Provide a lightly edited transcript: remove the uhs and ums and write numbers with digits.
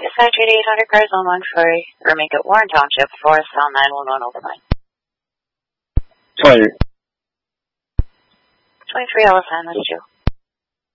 Dispatch 8800 cars on Montfleury, Remington, Warren Township, Forest Cell 911 over line. 20. 23 Elephant, that's you.